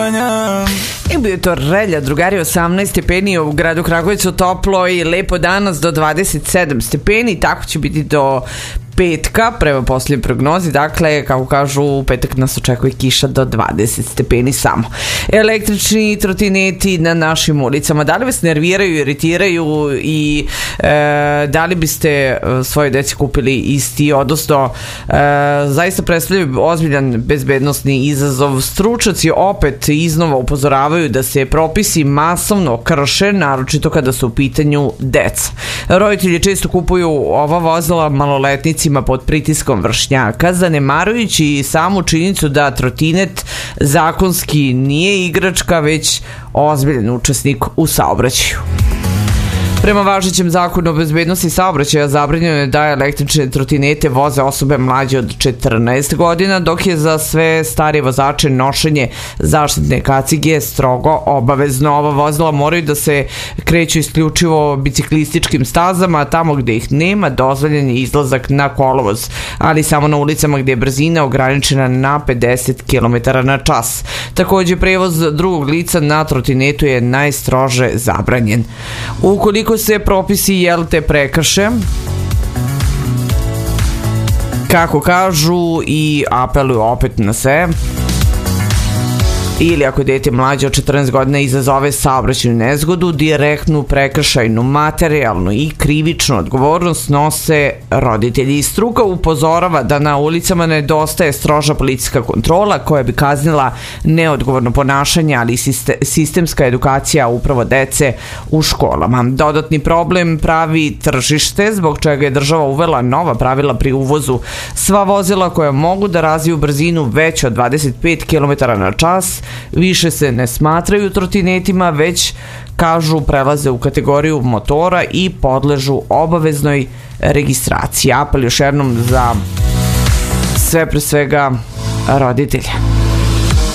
I bio je to Relja, drugari, 18 stepeni u gradu Kragujevcu, toplo i lepo danas do 27 stepeni, tako će biti do petka, prema posljednjoj prognozi. Dakle, kako kažu, u petak nas očekuje kiša do 20 stepeni samo. Električni trotineti na našim ulicama, da li vas nerviraju, iritiraju i da li biste svoje deci kupili isti, odnosno zaista predstavljaju ozbiljan bezbednosni izazov. Stručnjaci opet iznova upozoravaju da se propisi masovno krše, naročito kada su u pitanju deca. Roditelji često kupuju ova vozila maloletnicima pod pritiskom vršnjaka, zanemarujući samu činjenicu da trotinet zakonski nije igračka, već ozbiljan učesnik u saobraćaju. Prema važećem zakonu o bezbednosti saobraćaja zabranjeno je da električne trotinete voze osobe mlađe od 14 godina, dok je za sve starije vozače nošenje zaštitne kacige strogo obavezno. Ova vozila moraju da se kreću isključivo biciklističkim stazama, a tamo gde ih nema dozvoljen je izlazak na kolovoz, ali samo na ulicama gde je brzina ograničena na 50 km na čas. Takođe, prevoz drugog lica na trotinetu je najstrože zabranjen. Ukoliko se propisi prekrše, kako kažu i apeluju opet na sve, ili ako dete mlađe od 14 godina izazove saobraćajnu nezgodu, direktnu prekršajnu, materijalnu i krivičnu odgovornost nose roditelji. Struka upozorava da na ulicama nedostaje stroža policijska kontrola koja bi kaznila neodgovorno ponašanje, ali i sistemska edukacija upravo dece u školama. Dodatni problem pravi tržište, zbog čega je država uvela nova pravila pri uvozu. Sva vozila koja mogu da razviju brzinu veće od 25 km na čas više se ne smatraju trotinetima, već, kažu, prelaze u kategoriju motora i podležu obaveznoj registraciji. Apel još jednom za sve, pre svega, roditelje.